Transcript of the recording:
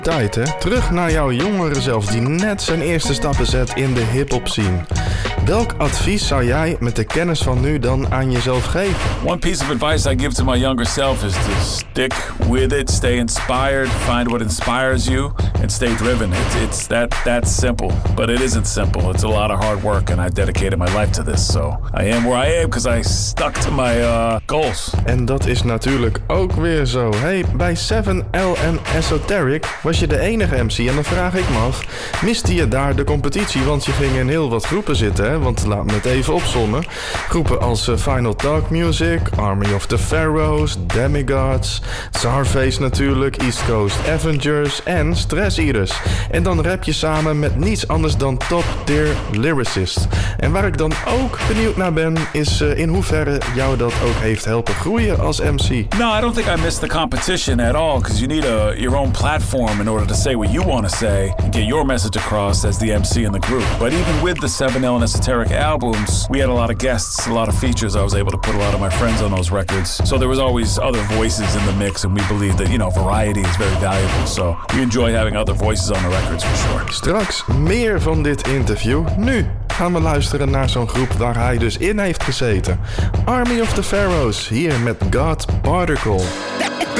Tijd hè? Terug naar jouw jongere zelf die net zijn eerste stappen zet in de hip-hop scene. Welk advies zou jij met de kennis van nu dan aan jezelf geven? One piece of advice I give to my younger self is to stick with it, stay inspired, find what inspires you, and stay driven. It's that simple, but it isn't simple. It's a lot of hard work, and I've dedicated my life to this. So I am where I am because I stuck to my goals. En dat is natuurlijk ook weer zo. Hey, bij 7L en Esoteric was je de enige MC en dan vraag ik me af, miste je daar de competitie? Want je ging in heel wat groepen zitten, hè? Want laat me het even opzommen. Groepen als Final Talk Music, Army of the Pharaohs, Demigods, Czarface natuurlijk, East Coast Avengers en Stress Eaters. En dan rap je samen met niets anders dan top tier lyricists. En waar ik dan ook benieuwd naar ben, is in hoeverre jou dat ook heeft helpen groeien als MC. No, I don't think I missed the competition at all because you need your own platform in order to say what you want to say and get your message across as the MC in the group. But even with the 7L and Esoteric albums, we had a lot of guests, a lot of features. I was able to put a lot of my friends on those records. So there was always other voices in the mix, and we believe that, variety is very valuable. So we enjoy having other voices on the records for sure. Straks meer van dit interview. Nu gaan we luisteren naar zo'n groep waar hij dus in heeft gezeten. Army of the Pharaohs, hier met God Particle.